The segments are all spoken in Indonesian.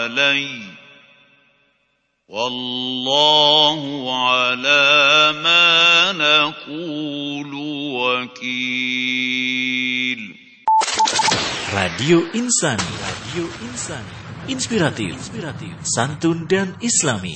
عليه والله على ما نقول وكيل. Radio Insani, inspiratif, santun dan islami.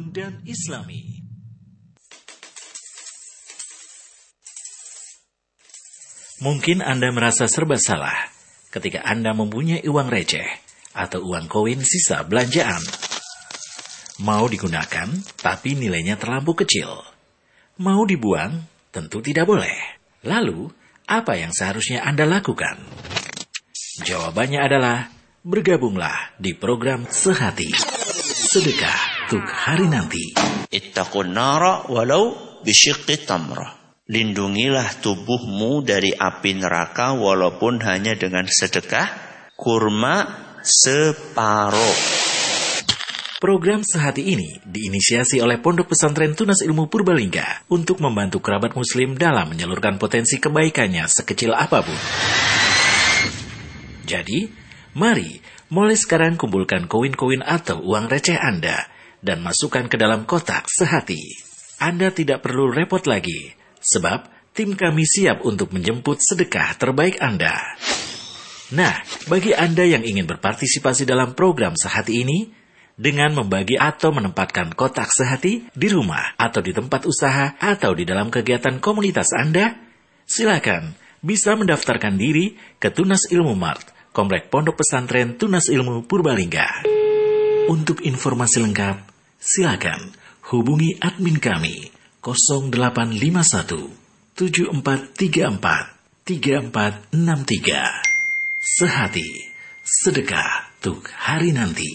Mungkin Anda merasa serba salah ketika Anda mempunyai uang receh atau uang koin sisa belanjaan. Mau digunakan, tapi nilainya terlampau kecil. Mau dibuang, tentu tidak boleh. Lalu, apa yang seharusnya Anda lakukan? Jawabannya adalah, bergabunglah di program Sehati, Sedekah untuk Hari Nanti. Ittaqun nara walau bisyiqqi tamrah. Lindungilah tubuhmu dari api neraka walaupun hanya dengan sedekah kurma separuh. Program Sehati ini diinisiasi oleh Pondok Pesantren Tunas Ilmu Purbalingga untuk membantu kerabat muslim dalam menyalurkan potensi kebaikannya sekecil apapun. Jadi, mari mulai sekarang kumpulkan koin-koin atau uang receh Anda dan masukkan ke dalam kotak Sehati. Anda tidak perlu repot lagi, sebab tim kami siap untuk menjemput sedekah terbaik Anda. Nah, bagi Anda yang ingin berpartisipasi dalam program Sehati ini, dengan membagi atau menempatkan kotak Sehati di rumah atau di tempat usaha atau di dalam kegiatan komunitas Anda, silakan bisa mendaftarkan diri ke Tunas Ilmu Mart, Komplek Pondok Pesantren Tunas Ilmu Purbalingga. Untuk informasi lengkap, silakan hubungi admin kami 0851 7434 3463. Sehati, sedekah untuk hari nanti.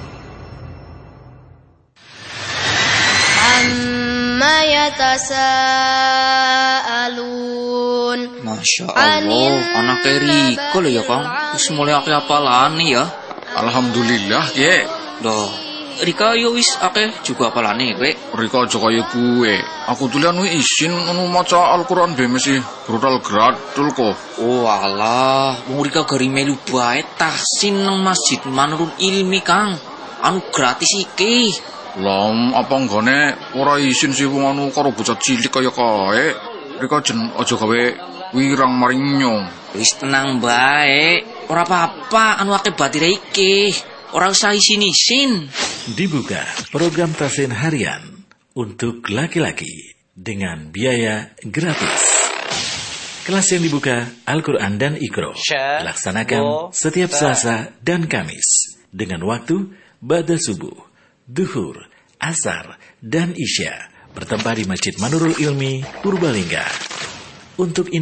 Amma yatasaalun. Masya Allah, anak Riko lho ya Kang. Wis mulai akeh apalane ya. Alhamdulillah, Ki. Loh, Rika yo wis akeh juga apalane kowe. Rika aja kaya gue. Aku tulian isin ngono maca Al-Qur'an be mesti brutal gratul kok. Oh alah, wong Rika gari melu bae tahsin nang Masjid Manurul Ilmi Kang. Anu gratis iki. Lah, apa nggone ora isin sih wong anu karo bocah cilik kaya kae. Rika jen aja gawe wirang maring nyong. Wis tenang bae. Ora apa-apa anu akeh batire iki. Ora usah isin-isin. Dibuka program tahsin harian untuk laki-laki dengan biaya gratis. Kelas yang dibuka Al-Quran dan Iqra dilaksanakan setiap Selasa dan Kamis dengan waktu ba'da subuh, duhur, asar, dan isya bertempat di Masjid Manurul Ilmi Purbalingga. Untuk